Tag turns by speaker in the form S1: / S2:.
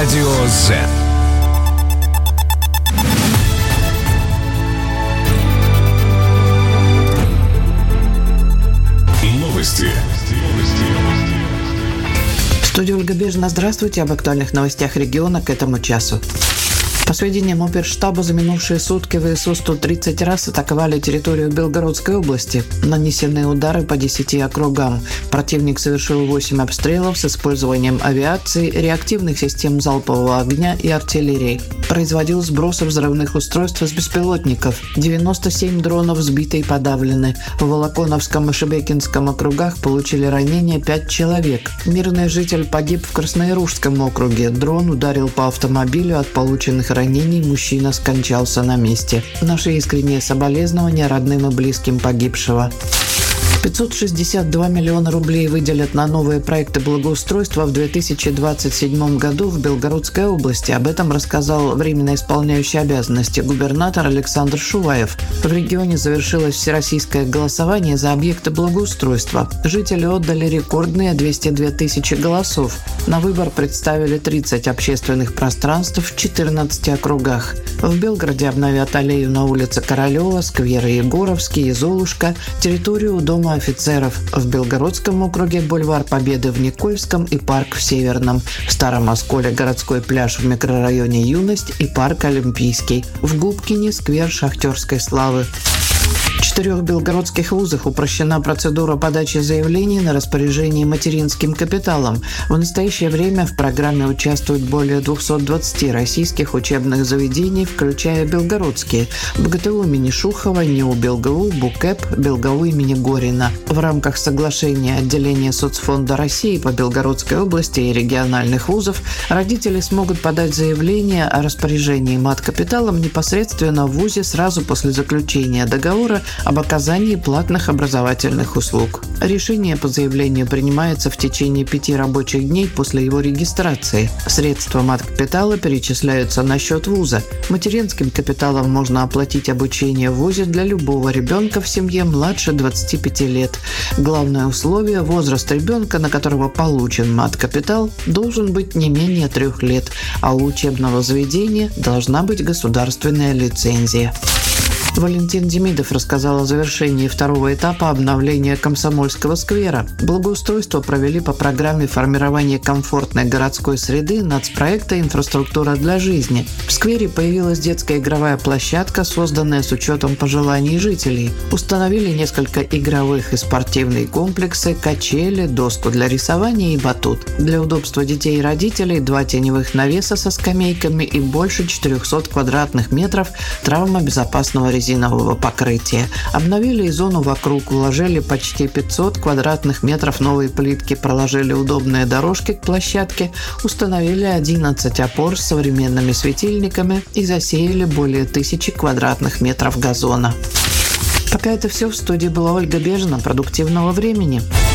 S1: Радио Z. Новости.
S2: В студии Ольга Бежина. Здравствуйте. Об актуальных новостях региона к этому часу. По сведениям оперштаба, за минувшие сутки ВСУ 130 раз атаковали территорию Белгородской области. Нанесены удары по 10 округам. Противник совершил 8 обстрелов с использованием авиации, реактивных систем залпового огня и артиллерии. Производил сбросы взрывных устройств из беспилотников. 97 дронов сбиты и подавлены. В Волоконовском и Шебекинском округах получили ранения 5 человек. Мирный житель погиб в Краснояружском округе. Дрон ударил по автомобилю. От полученных ранений мужчина скончался на месте. Наши искренние соболезнования родным и близким погибшего. 562 миллиона рублей выделят на новые проекты благоустройства в 2027 году в Белгородской области. Об этом рассказал временно исполняющий обязанности губернатор Александр Шуваев. В регионе завершилось всероссийское голосование за объекты благоустройства. Жители отдали рекордные 202 тысячи голосов. На выбор представили 30 общественных пространств в 14 округах. В Белгороде обновят аллею на улице Королева, скверы Егоровский и Золушка, территорию Дома офицеров. В Белгородском округе бульвар Победы в Никольском и парк в Северном. В Старом Осколе городской пляж в микрорайоне Юность и парк Олимпийский. В Губкине сквер Шахтерской славы. В 4 белгородских вузах упрощена процедура подачи заявлений на распоряжение материнским капиталом. В настоящее время в программе участвуют более 220 российских учебных заведений, включая белгородские: БГТУ имени Шухова, НИУ БелГУ, БУКЭП, БелГУ имени Горина. В рамках соглашения отделения Соцфонда России по Белгородской области и региональных вузов родители смогут подать заявление о распоряжении мат-капиталом непосредственно в вузе сразу после заключения договора об оказании платных образовательных услуг. Решение по заявлению принимается в течение 5 рабочих дней после его регистрации. Средства мат-капитала перечисляются на счет вуза. Материнским капиталом можно оплатить обучение в вузе для любого ребенка в семье младше 25 лет. Главное условие – возраст ребенка, на которого получен мат-капитал, должен быть не менее 3 лет, а у учебного заведения должна быть государственная лицензия. Валентин Демидов рассказал о завершении 2-го этапа обновления Комсомольского сквера. Благоустройство провели по программе формирования комфортной городской среды нацпроекта «Инфраструктура для жизни». В сквере появилась детская игровая площадка, созданная с учетом пожеланий жителей. Установили несколько игровых и спортивные комплексы, качели, доску для рисования и батут. Для удобства детей и родителей 2 теневых навеса со скамейками и больше 400 квадратных метров травмобезопасного резинового покрытия. Обновили и зону вокруг, уложили почти 500 квадратных метров новой плитки, проложили удобные дорожки к площадке, установили 11 опор с современными светильниками и засеяли более 1000 квадратных метров газона. Пока это все. В студии была Ольга Бежина. Продуктивного времени.